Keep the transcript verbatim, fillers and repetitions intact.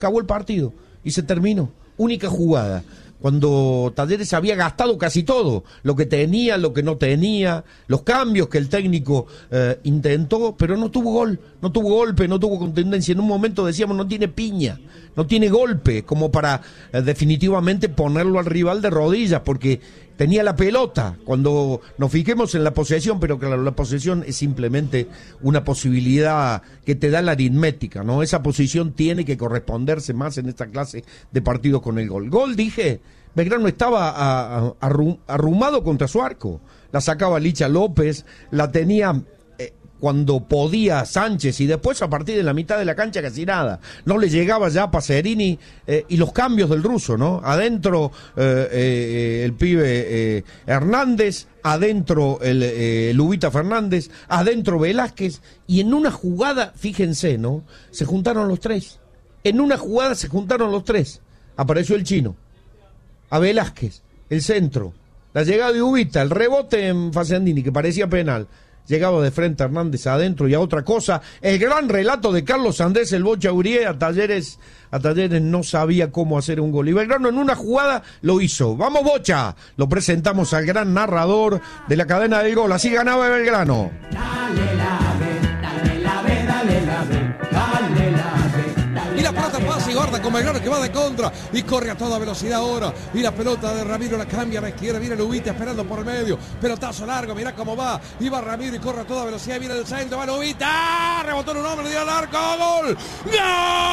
acabó el partido y se terminó. Única jugada. Cuando Talleres había gastado casi todo, lo que tenía, lo que no tenía, los cambios que el técnico eh, intentó, pero no tuvo gol, no tuvo golpe, no tuvo contundencia. En un momento decíamos, no tiene piña, no tiene golpe, como para eh, definitivamente ponerlo al rival de rodillas, porque tenía la pelota. Cuando nos fijemos en la posesión, pero claro, la posesión es simplemente una posibilidad que te da la aritmética, ¿no? Esa posición tiene que corresponderse más en esta clase de partidos con el gol. Gol, dije, Belgrano estaba a, a, arrum, arrumado contra su arco. La sacaba Licha López, la tenía eh, cuando podía Sánchez, y después a partir de la mitad de la cancha casi nada. No le llegaba ya a Pacerini, eh, y los cambios del ruso, ¿no? Adentro eh, eh, el pibe eh, Hernández, adentro el eh, Lubita Fernández, adentro Velázquez, y en una jugada, fíjense, ¿no? Se juntaron los tres. En una jugada se juntaron los tres. Apareció el chino, a Velázquez, el centro, la llegada de Ubita, el rebote en Facendini, que parecía penal. Llegaba de frente a Hernández adentro, y a otra cosa, el gran relato de Carlos Andrés, el Bocha Urié, a Talleres, a Talleres no sabía cómo hacer un gol. Y Belgrano en una jugada lo hizo. ¡Vamos, Bocha! Lo presentamos al gran narrador de la cadena del gol. Así ganaba Belgrano. Dale la ve, dale la ve, dale la ve, dale la ve. Y la pelota pasa y guarda con Belgrano, que va de contra y corre a toda velocidad ahora. Y la pelota de Ramiro la cambia a la izquierda. Viene Lubita esperando por el medio. Pelotazo largo, mirá cómo va. Y va Ramiro y corre a toda velocidad. Viene el centro, va Lubita. Rebotó en un hombre, dio al arco. ¡Gol! ¡Gol!